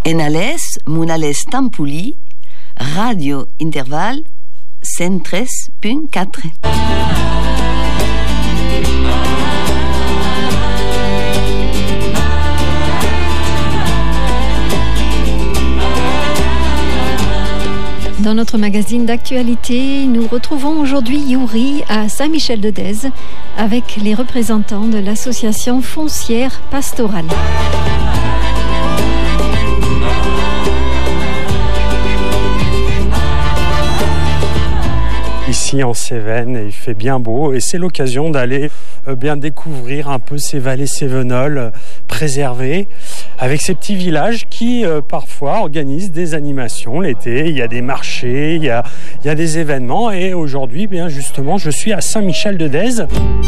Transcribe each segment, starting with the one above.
Enales, Munales Tampuli, Radio Interval 103.4. Dans notre magazine d'actualité, nous retrouvons aujourd'hui Youri à Saint-Michel-de-Dèze avec les représentants de l'association foncière pastorale. Ici en Cévennes, il fait bien beau et c'est l'occasion d'aller bien découvrir un peu ces vallées cévenoles préservées avec ces petits villages qui parfois organisent des animations l'été. Il y a des marchés, il y a des événements et aujourd'hui, bien justement, je suis à Saint-Michel-de-Dèze.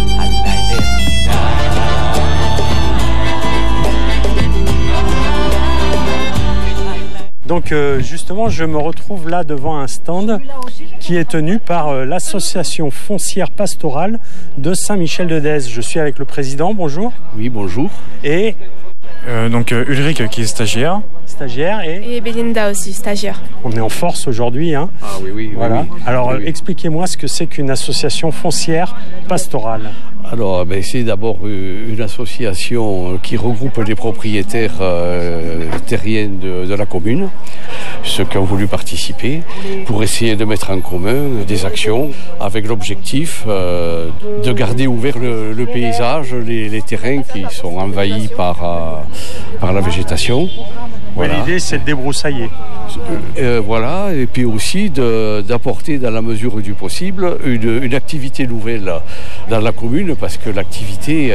Donc justement, je me retrouve là devant un stand qui est tenu par l'association foncière pastorale de Saint-Michel-de-Dèze. Je suis avec le président, bonjour. Oui, bonjour. Et donc Ulrich qui est stagiaire. Et Belinda aussi, stagiaire. On est en force aujourd'hui. Hein. Ah oui. Voilà. Oui. Alors expliquez-moi ce que c'est qu'une association foncière pastorale. Alors, c'est d'abord une association qui regroupe les propriétaires terriens de la commune, ceux qui ont voulu participer, pour essayer de mettre en commun des actions avec l'objectif de garder ouvert le paysage, les terrains qui sont envahis par la végétation. Voilà. L'idée, c'est de débroussailler. Voilà, et puis aussi d'apporter dans la mesure du possible une activité nouvelle dans la commune, parce que l'activité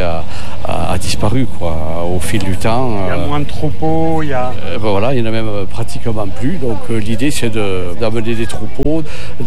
a disparu au fil du temps. Il y a moins de troupeaux, voilà, il n'y en a même pratiquement plus. Donc l'idée, c'est d'amener des troupeaux,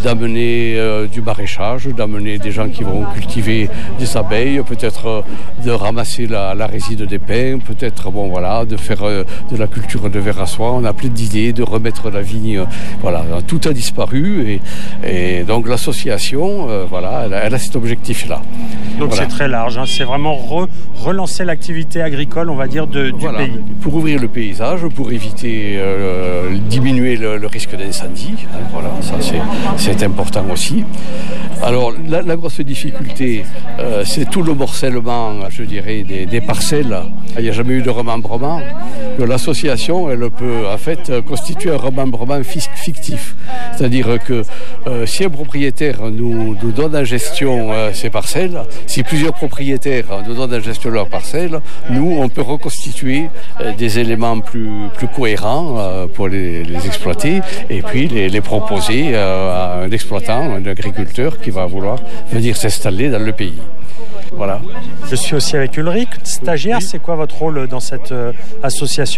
d'amener du maraîchage, d'amener des gens qui vont cultiver des abeilles, peut-être de ramasser la résine des pins, peut-être de faire de la culture de verre à soie. On a plein d'idées, de remettre la vigne. Voilà, tout a disparu et donc l'association, elle a cet objectif-là. Donc voilà. C'est très large, hein. C'est vraiment relancer l'activité agricole, on va dire, du pays. Pour ouvrir le paysage, pour éviter, diminuer le risque d'incendie. Hein, voilà, ça c'est important aussi. Alors la grosse difficulté, c'est tout le morcellement, je dirais, des parcelles. Il n'y a jamais eu de remembrement. L'association, elle peut en fait constituer un remembrement fictif. C'est-à-dire que si un propriétaire nous donne en gestion ses parcelles, si plusieurs propriétaires nous donnent en gestion leurs parcelles, nous, on peut reconstituer des éléments plus cohérents pour les exploiter et puis les proposer à un exploitant, un agriculteur qui va vouloir venir s'installer dans le pays. Voilà. Je suis aussi avec Ulrich, stagiaire. Oui. C'est quoi votre rôle dans cette association ?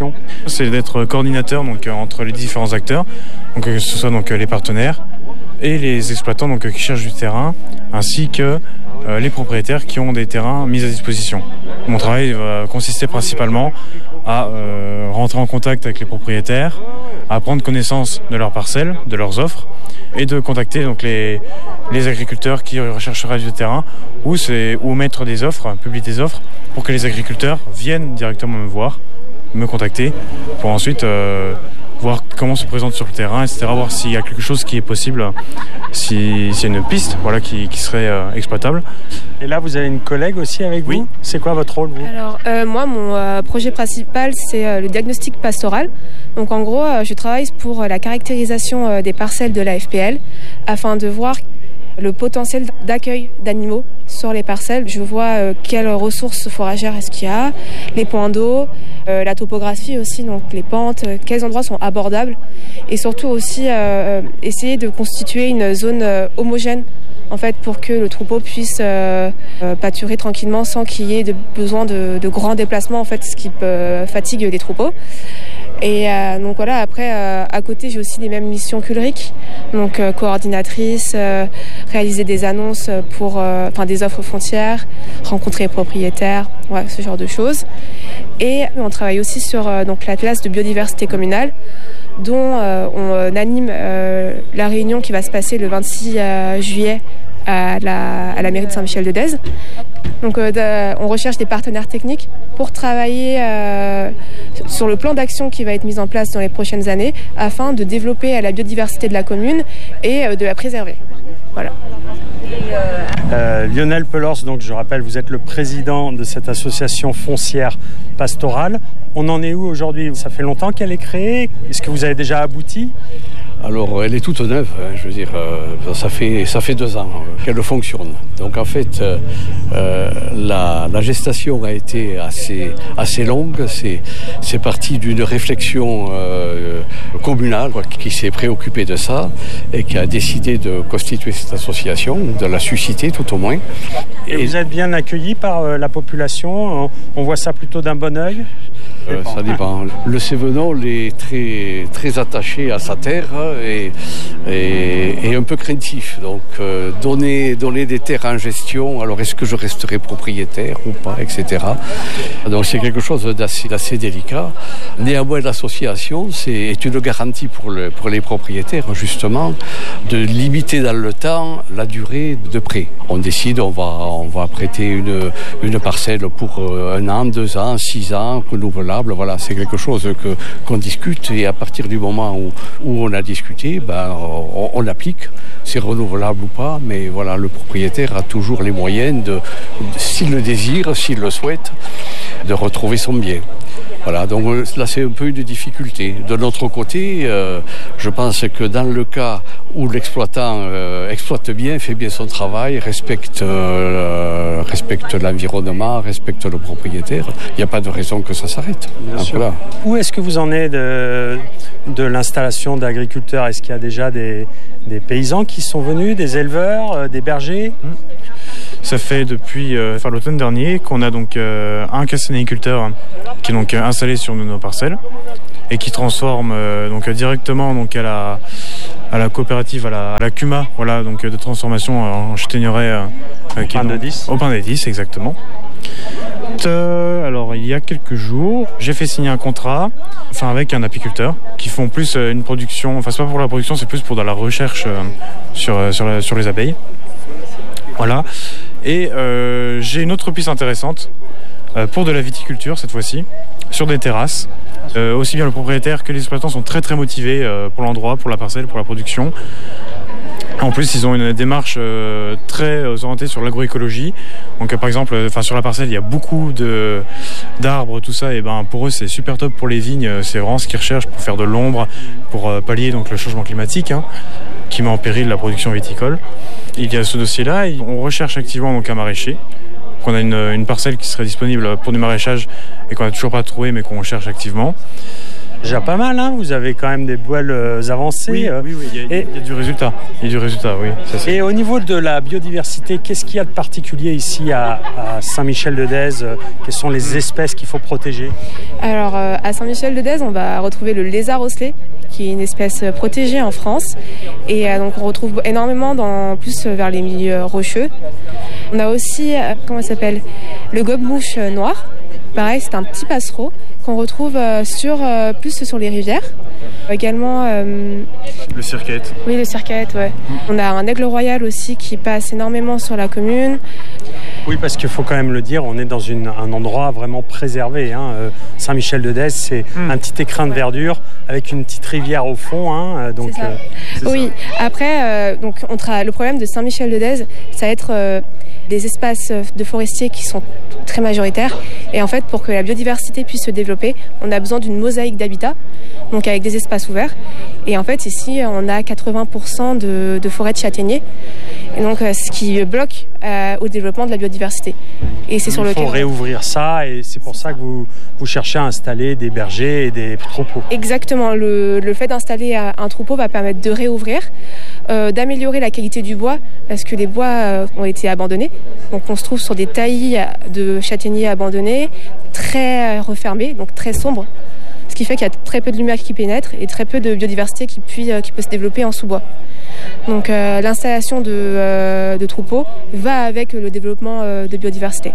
C'est d'être coordinateur entre les différents acteurs, que ce soit les partenaires et les exploitants qui cherchent du terrain, ainsi que les propriétaires qui ont des terrains mis à disposition. Mon travail va consister principalement à rentrer en contact avec les propriétaires, à prendre connaissance de leurs parcelles, de leurs offres, et de contacter les agriculteurs qui rechercheraient du terrain ou mettre des offres, publier des offres pour que les agriculteurs viennent directement me contacter pour ensuite voir comment se présente sur le terrain, etc., voir s'il y a quelque chose qui est possible, s'il y a une piste qui serait exploitable. Et là, vous avez une collègue aussi avec vous ? C'est quoi votre rôle, vous ? Alors, moi, mon projet principal, c'est le diagnostic pastoral. Donc, en gros, je travaille pour la caractérisation des parcelles de la FPL afin de voir le potentiel d'accueil d'animaux sur les parcelles. Je vois quelles ressources fourragères est-ce qu'il y a, les points d'eau, la topographie aussi, donc les pentes, quels endroits sont abordables et surtout aussi essayer de constituer une zone homogène en fait pour que le troupeau puisse pâturer tranquillement sans qu'il y ait besoin de grands déplacements en fait, ce qui fatigue les troupeaux. Et donc voilà, après à côté j'ai aussi les mêmes missions qu'Ulrich, donc coordinatrice, réaliser des annonces pour des offres foncières, rencontrer les propriétaires, ce genre de choses. Et on travaille aussi sur l'atlas de biodiversité communale dont on anime la réunion qui va se passer le 26 juillet à la mairie de Saint-Michel-de-Dèze. Donc on recherche des partenaires techniques pour travailler sur le plan d'action qui va être mis en place dans les prochaines années afin de développer la biodiversité de la commune et de la préserver. Voilà. Lionel Pelors, donc je rappelle, vous êtes le président de cette association foncière pastorale. On en est où aujourd'hui ? Ça fait longtemps qu'elle est créée. Est-ce que vous avez déjà abouti ? Alors, elle est toute neuve, je veux dire, ça fait 2 ans qu'elle fonctionne. Donc, en fait, la gestation a été assez longue. C'est parti d'une réflexion communale qui s'est préoccupée de ça et qui a décidé de constituer cette association, de la susciter tout au moins. Et vous êtes bien accueilli par la population ? On voit ça plutôt d'un bon œil ? Ça dépend. Le Cévenol est très, très attaché à sa terre et un peu craintif. Donc, donner des terres en gestion, alors est-ce que je resterai propriétaire ou pas, etc. Donc, c'est quelque chose d'assez délicat. Néanmoins, l'association, c'est une garantie pour les propriétaires, justement, de limiter dans le temps la durée de prêt. On décide, on va prêter une parcelle pour 1 an, 2 ans, 6 ans, renouvelable. Voilà, c'est quelque chose qu'on discute et à partir du moment où on a discuté, on l'applique. C'est renouvelable ou pas, mais voilà, le propriétaire a toujours les moyens s'il le désire, s'il le souhaite, de retrouver son bien. Voilà, donc là c'est un peu une difficulté. De notre côté, je pense que dans le cas où l'exploitant exploite bien, fait bien son travail, respecte l'environnement, respecte le propriétaire, il n'y a pas de raison que ça s'arrête. Voilà. Où est-ce que vous en êtes de l'installation d'agriculteurs ? Est-ce qu'il y a déjà des paysans qui sont venus, des éleveurs, des bergers ? Ça fait depuis l'automne dernier qu'on a donc un castanéiculteur qui est donc installé sur nos parcelles et qui transforme directement donc à la coopérative, à la CUMA, voilà, donc de transformation en châtaigneraie au pain de 10. Au pain des 10, exactement. Alors il y a quelques jours, j'ai fait signer un contrat avec un apiculteur qui font plus une production, c'est pas pour la production, c'est plus pour de la recherche sur les abeilles. Voilà. Et j'ai une autre piste intéressante pour de la viticulture cette fois-ci, sur des terrasses. Aussi bien le propriétaire que les exploitants sont très très motivés pour l'endroit, pour la parcelle, pour la production. En plus, ils ont une démarche très orientée sur l'agroécologie. Donc, par exemple, sur la parcelle, il y a beaucoup d'arbres, tout ça. Et pour eux, c'est super top pour les vignes. C'est vraiment ce qu'ils recherchent pour faire de l'ombre, pour pallier donc le changement climatique, qui met en péril la production viticole. Il y a ce dossier-là. On recherche activement donc un maraîcher. On a une parcelle qui serait disponible pour du maraîchage et qu'on n'a toujours pas trouvé, mais qu'on cherche activement. Déjà pas mal, vous avez quand même des belles avancées. Oui, il y a du résultat. Il y a du résultat, oui. Et au niveau de la biodiversité, qu'est-ce qu'il y a de particulier ici à Saint-Michel-de-Dèze ? Quelles sont les espèces qu'il faut protéger ? Alors, à Saint-Michel-de-Dèze, on va retrouver le lézard osselet, qui est une espèce protégée en France. Et donc, on retrouve énormément plus vers les milieux rocheux. On a aussi, le gobe-mouche noir. Pareil, c'est un petit passereau qu'on retrouve plus sur les rivières. Également... le circaète. Oui, le circaète, ouais. On a un aigle royal aussi qui passe énormément sur la commune. Oui, parce qu'il faut quand même le dire, on est dans un endroit vraiment préservé. Saint-Michel-de-Dèze, c'est un petit écrin de verdure avec une petite rivière au fond. Donc, c'est oui, ça. Après, le problème de Saint-Michel-de-Dèze, ça va être des espaces de forestiers qui sont très majoritaires. Et en fait, pour que la biodiversité puisse se développer, on a besoin d'une mosaïque d'habitat, donc avec des espaces ouverts. Et en fait, ici, on a 80% de forêts de châtaigniers. Et donc, ce qui bloque au développement de la biodiversité. Et c'est sur lequel... Il faut réouvrir ça et c'est pour ça que vous cherchez à installer des bergers et des troupeaux. Exactement. Le fait d'installer un troupeau va permettre de réouvrir, d'améliorer la qualité du bois parce que les bois ont été abandonnés. Donc on se trouve sur des taillis de châtaigniers abandonnés, très refermés, donc très sombres. Ce qui fait qu'il y a très peu de lumière qui pénètre et très peu de biodiversité qui peut se développer en sous-bois. Donc l'installation de troupeaux va avec le développement de biodiversité.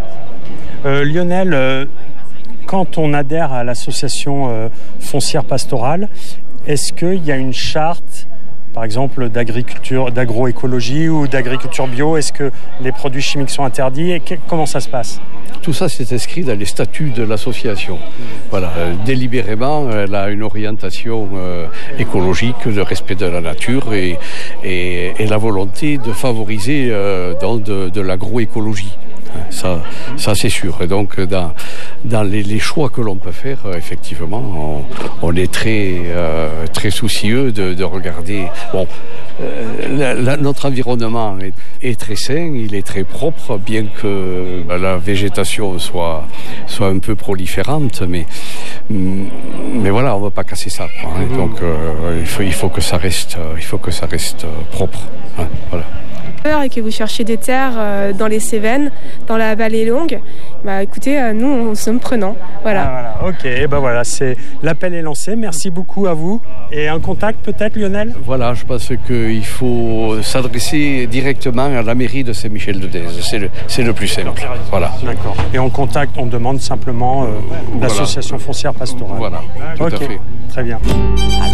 Lionel, quand on adhère à l'association foncière pastorale, est-ce qu'il y a une charte, par exemple d'agriculture, d'agroécologie ou d'agriculture bio? Est-ce que les produits chimiques sont interdits et comment ça se passe? tout ça, c'est inscrit dans les statuts de l'association. Voilà, délibérément, elle a une orientation écologique, de respect de la nature et la volonté de favoriser de l'agroécologie. Ça c'est sûr. Et donc dans les choix que l'on peut faire, effectivement, on est très soucieux de regarder. Bon, notre environnement est très sain, il est très propre, bien que la végétation soit un peu proliférante, mais voilà, on ne va pas casser ça, quoi, hein. Donc il faut que ça reste propre, hein, voilà. Et que vous cherchez des terres dans les Cévennes, dans la vallée longue, écoutez, nous on sommes prenants. Voilà. Ok, voilà, l'appel est lancé. Merci beaucoup à vous. Et un contact peut-être, Lionel ? Voilà, je pense qu'il faut s'adresser directement à la mairie de Saint-Michel-de-Dèze. C'est le plus simple. Voilà. D'accord. Et on demande simplement l'association foncière pastorale. Voilà, tout à fait. Très bien.